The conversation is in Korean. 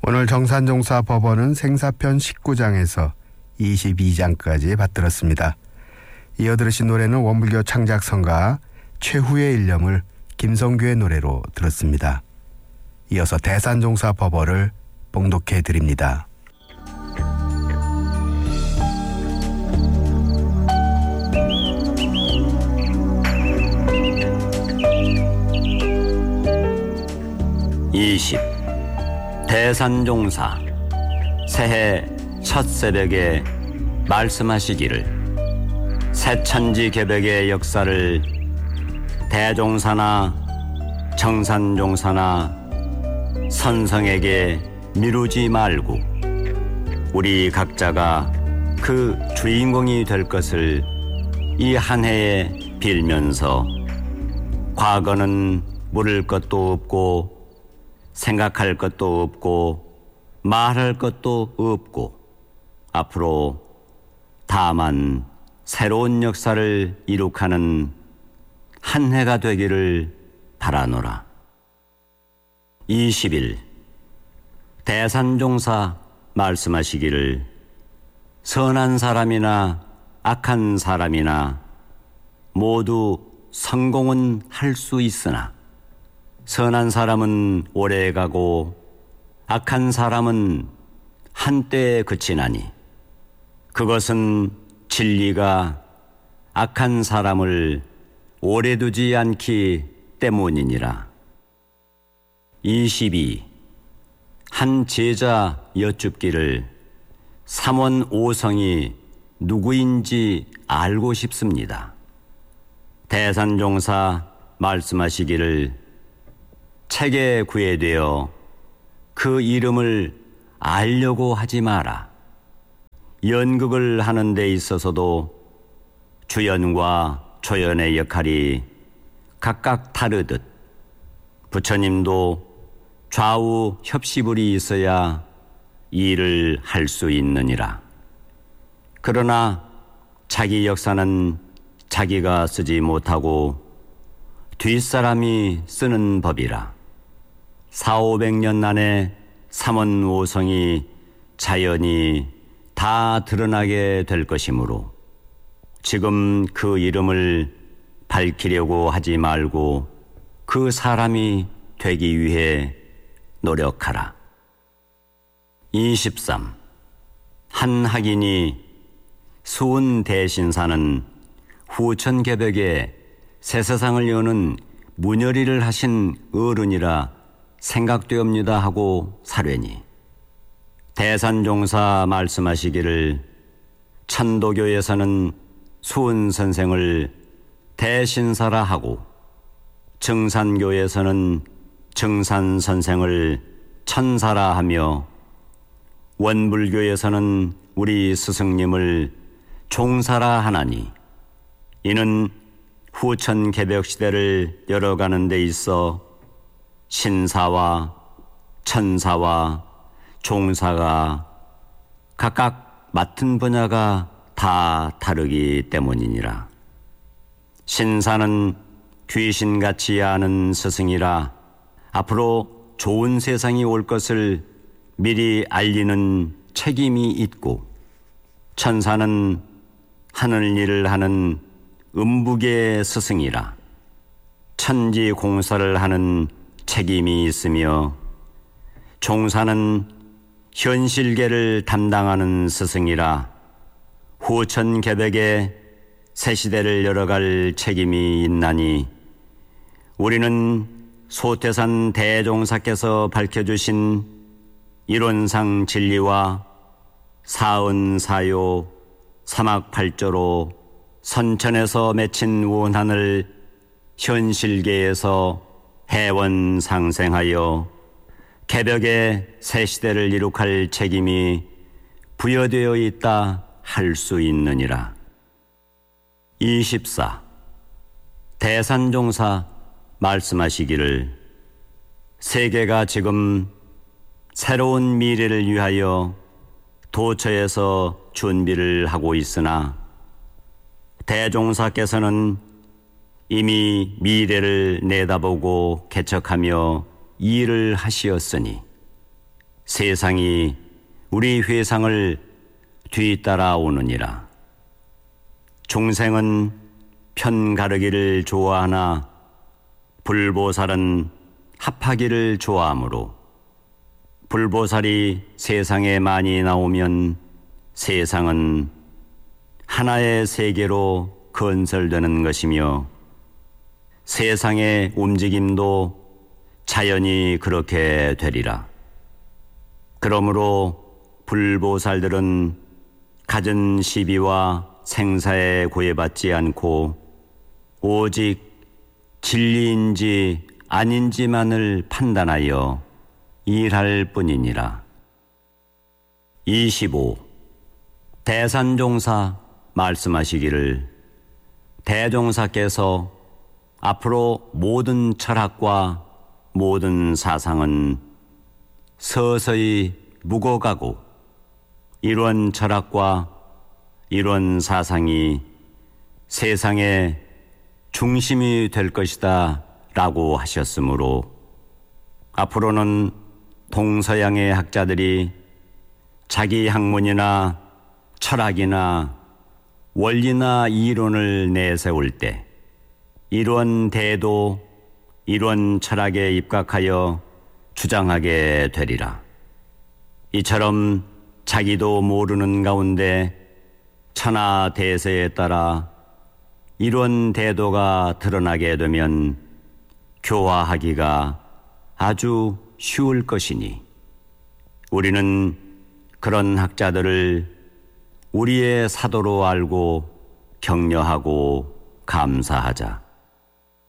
오늘 정산종사 법원은 생사편 19장에서 22장까지 받들었습니다. 이어 들으신 노래는 원불교 창작성가 최후의 일념을 김성규의 노래로 들었습니다. 이어서 대산종사 법어를 봉독해 드립니다. 대산종사 새해 첫 새벽에 말씀하시기를 새천지개벽의 역사를 대종사나 정산종사나 선성에게 미루지 말고 우리 각자가 그 주인공이 될 것을 이 한 해에 빌면서 과거는 물을 것도 없고 생각할 것도 없고 말할 것도 없고 앞으로 다만 새로운 역사를 이룩하는 한 해가 되기를 바라노라. 20일 대산종사 말씀하시기를 선한 사람이나 악한 사람이나 모두 성공은 할 수 있으나 선한 사람은 오래 가고 악한 사람은 한때에 그치나니 그것은 진리가 악한 사람을 오래 두지 않기 때문이니라. 22. 한 제자 여쭙기를 삼원 오성이 누구인지 알고 싶습니다. 대산종사 말씀하시기를 책에 구애되어 그 이름을 알려고 하지 마라. 연극을 하는 데 있어서도 주연과 조연의 역할이 각각 다르듯 부처님도 좌우 협시불이 있어야 일을 할 수 있느니라. 그러나 자기 역사는 자기가 쓰지 못하고 뒷사람이 쓰는 법이라. 400~500년 안에 삼원오성이 자연히 다 드러나게 될 것이므로 지금 그 이름을 밝히려고 하지 말고 그 사람이 되기 위해 노력하라. 23. 한 학인이 수은 대신사는 후천개벽에 새 세상을 여는 문열이를 하신 어른이라 생각되옵니다 하고 사뢰니 대산종사 말씀하시기를 천도교에서는 수은 선생을 대신사라 하고 정산교에서는 정산 선생을 천사라 하며 원불교에서는 우리 스승님을 종사라 하나니 이는 후천 개벽 시대를 열어가는 데 있어 신사와 천사와 종사가 각각 맡은 분야가 다 다르기 때문이니라. 신사는 귀신같이 아는 스승이라 앞으로 좋은 세상이 올 것을 미리 알리는 책임이 있고, 천사는 하늘 일을 하는 음북의 스승이라 천지 공사를 하는 책임이 있으며, 종사는 현실계를 담당하는 스승이라 후천개벽의 새 시대를 열어갈 책임이 있나니, 우리는 소태산 대종사께서 밝혀주신 이론상 진리와 사은사요 사막팔조로 선천에서 맺힌 원한을 현실계에서 해원상생하여 개벽의 새 시대를 이룩할 책임이 부여되어 있다 할 수 있느니라. 24. 대산종사 말씀하시기를 세계가 지금 새로운 미래를 위하여 도처에서 준비를 하고 있으나 대종사께서는 이미 미래를 내다보고 개척하며 일을 하시었으니 세상이 우리 회상을 뒤따라오느니라. 중생은 편가르기를 좋아하나 불보살은 합하기를 좋아하므로 불보살이 세상에 많이 나오면 세상은 하나의 세계로 건설되는 것이며 세상의 움직임도 자연히 그렇게 되리라. 그러므로 불보살들은 갖은 시비와 생사에 구애받지 않고 오직 진리인지 아닌지만을 판단하여 일할 뿐이니라. 25. 대산종사 말씀하시기를 대종사께서 앞으로 모든 철학과 모든 사상은 서서히 묵어가고 이런 철학과 이런 사상이 세상의 중심이 될 것이다 라고 하셨으므로 앞으로는 동서양의 학자들이 자기 학문이나 철학이나 원리나 이론을 내세울 때 이런 대도 이런 철학에 입각하여 주장하게 되리라. 이처럼 자기도 모르는 가운데 천하 대세에 따라 이런 대도가 드러나게 되면 교화하기가 아주 쉬울 것이니 우리는 그런 학자들을 우리의 사도로 알고 격려하고 감사하자.